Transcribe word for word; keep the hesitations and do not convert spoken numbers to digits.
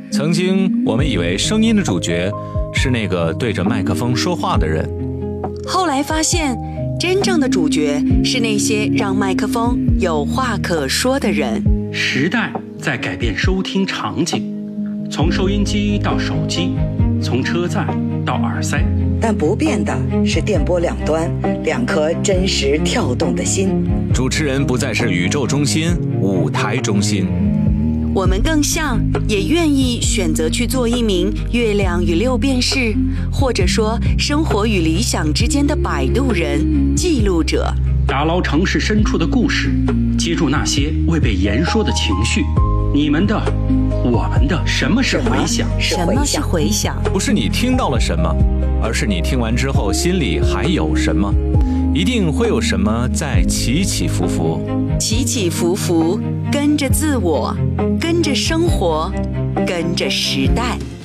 曾经我们以为声音的主角是那个对着麦克风说话的人， 后来发现真正的主角是那些让麦克风有话可说的人。 时代在改变收听场景，从收音机到手机，从车载到耳塞， 但不变的是电波两端两颗真实跳动的心。 主持人不再是宇宙中心、舞台中心， 我们更像，也愿意选择去做一名月亮与六便士，或者说生活与理想之间的摆渡人、记录者， 打捞城市深处的故事，接住那些未被言说的情绪。你们的，我们的，什么是回响？ 什么是回响？ 不是你听到了什么，而是你听完之后心里还有什么。一定会有什么在起起伏伏， 起起伏伏，跟着自我，跟着生活，跟着时代。